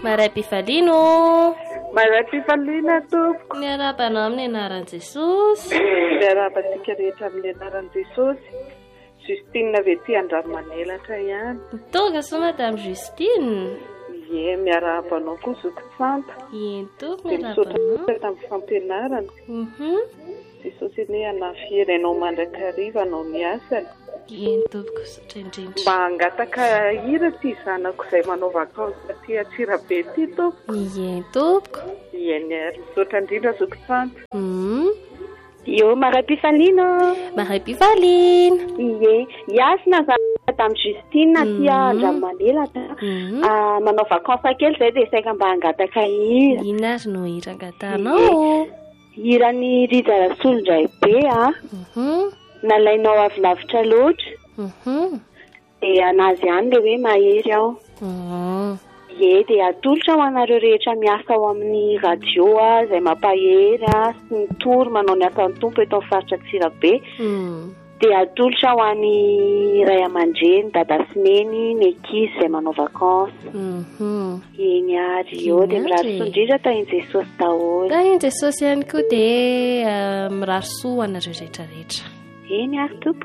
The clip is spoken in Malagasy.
Maray Pifalino. Maray Pifalina tompoko. Miarabanao amin'ny anaran'i Jesosy. Miarabantsika rehetra amin'ny anaran'i Jesosy. Justine avy ety Andranomanelatra ihany. Tonga so Madame Justine. Ie, miarabanao koa Zokotsanta. Ien tompoko miarabanao. Tamin'ny fampianarana. Jesosy ne anafirenao mandrakariva anao miasana. Ien tompoko indrindra. Mba hangataka hira ty zanako izay manao vakansy aty Antsirabe ty tompoko. Ien tompoko. Ien ary misaotra indrindra Zokotsanta. Io Maray Pifalino. Maray Pifalino. Ie, iasina za Madame Justine aty Andranomanelatra. Manao vakansy kely zay dia saika mba hangataka hira. Ina ary no hira angatanao? Hirany Rija Rasolondray be nalainao avy lavitra loatra. Dia anazy ihany le hoe mahery aho. Ie, dia atolotra ho anareo rehetra miasa ao amin'ny radio izay mampahery sy nitory manao ny asan'ny tompo eto amin'ny faritra Antsirabe. Dia atolotra ho an'ny ray aman-dreny, dada sy neny, ny ankizy izay manao vakansy. Eny ary eo dia mirary soa indrindra tahin'i Jesosy daholo. Tahin'i Jesosy ihany koa dia mirary soa anareo rehetrarehetra. Eny ary tompo.